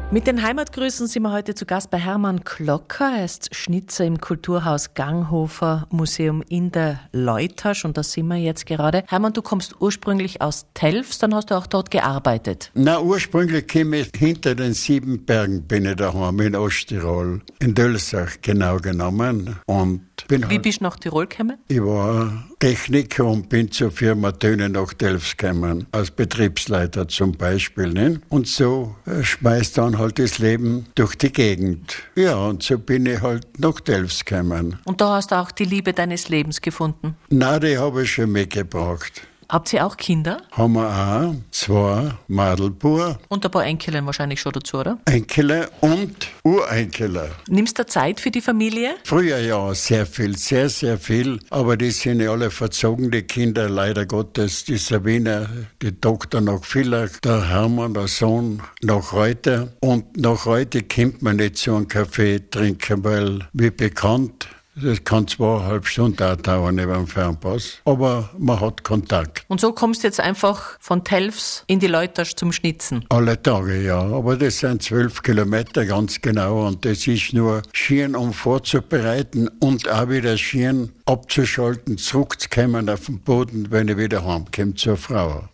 Mit den Heimatgrüßen sind wir heute zu Gast bei Hermann Klocker. Er ist Schnitzer im Kulturhaus Ganghofer Museum in der Leutasch und da sind wir jetzt gerade. Hermann, du kommst ursprünglich aus Telfs, dann hast du auch dort gearbeitet. Na, ursprünglich komme ich hinter den Siebenbergen, bin ich daheim in Osttirol, in Dölsach genau genommen. Und Wie bist du nach Tirol gekommen? Ich war Techniker und bin zur Firma Töne nach Telfs gekommen, als Betriebsleiter zum Beispiel. Ne? Und so schmeißt dann halt das Leben durch die Gegend. Ja, und so bin ich halt nach Telfs gekommen. Und da hast du auch die Liebe deines Lebens gefunden? Na, die habe ich schon mitgebracht. Habt ihr auch Kinder? Haben wir auch 2 Madelbuben. Und ein paar Enkelin wahrscheinlich schon dazu, oder? Enkelin und Urenkelin. Nimmst du Zeit für die Familie? Früher ja, sehr viel, sehr, sehr viel. Aber die sind ja alle verzogen, die Kinder, leider Gottes. Die Sabine, die Tochter nach Villach, der Hermann, der Sohn nach heute. Und nach heute kommt man nicht so einen Kaffee trinken, weil, wie bekannt, das kann 2,5 Stunden auch dauern über den Fernpass, aber man hat Kontakt. Und so kommst du jetzt einfach von Telfs in die Leutasch zum Schnitzen? Alle Tage, ja. Aber das sind 12 Kilometer ganz genau und das ist nur Skiern, um vorzubereiten und auch wieder Skiern abzuschalten, zurückzukommen auf den Boden, wenn ich wieder heimkomme zur Frau.